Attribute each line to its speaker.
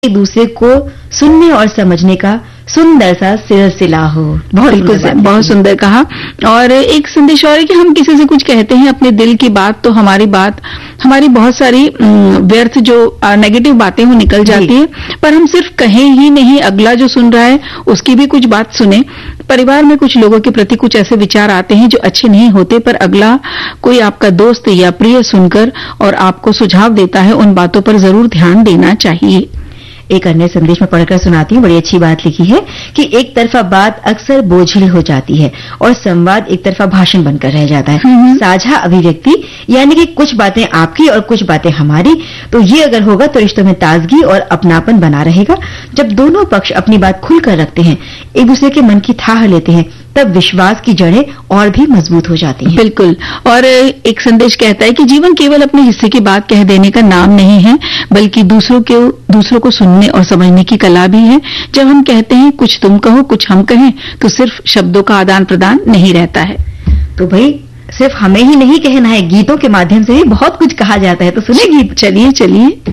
Speaker 1: एक दूसरे को सुनने और समझने का सुंदर सा सिलसिला हो।
Speaker 2: बहुत सुंदर कहा। और एक संदेश और है कि हम किसी से कुछ कहते हैं अपने दिल की बात, तो हमारी बहुत सारी व्यर्थ जो नेगेटिव बातें वो निकल जाती है, पर हम सिर्फ कहें ही नहीं, अगला जो सुन रहा है उसकी भी कुछ बात सुने। परिवार में कुछ लोगों के प्रति कुछ ऐसे विचार आते हैं जो अच्छे नहीं होते, पर अगला कोई आपका दोस्त या प्रिय सुनकर और आपको सुझाव देता है, उन बातों पर जरूर ध्यान देना चाहिए।
Speaker 1: एक अन्य संदेश में पढ़कर सुनाती हूँ, बड़ी अच्छी बात लिखी है कि एक तरफा बात अक्सर बोझिल हो जाती है और संवाद एक तरफा भाषण बनकर रह जाता है। साझा अभिव्यक्ति यानी कि कुछ बातें आपकी और कुछ बातें हमारी, तो ये अगर होगा तो रिश्तों में ताजगी और अपनापन बना रहेगा। जब दोनों पक्ष अपनी बात खुलकर रखते हैं, एक दूसरे के मन की थाह लेते हैं, तब विश्वास की जड़ें और भी मजबूत हो जाती हैं।
Speaker 2: बिल्कुल। और एक संदेश कहता है कि जीवन केवल अपने हिस्से की बात कह देने का नाम नहीं है, बल्कि दूसरों को सुनने और समझने की कला भी है। जब हम कहते हैं कुछ तुम कहो कुछ हम कहें, तो सिर्फ शब्दों का आदान प्रदान नहीं रहता है।
Speaker 1: तो भाई सिर्फ हमें ही नहीं कहना है, गीतों के माध्यम से भी बहुत कुछ कहा जाता है। तो सुने गीत।
Speaker 2: चलिए।